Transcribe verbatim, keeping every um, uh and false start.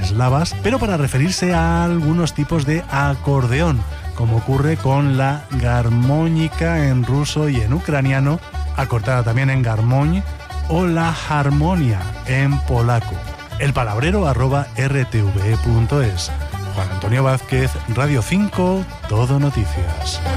eslavas, pero para referirse a algunos tipos de acordeón, como ocurre con la garmónica en ruso y en ucraniano, acortada también en garmoń, o la harmonia en polaco. El palabrero arroba r t v e punto es. Juan Antonio Vázquez, Radio cinco, Todo Noticias.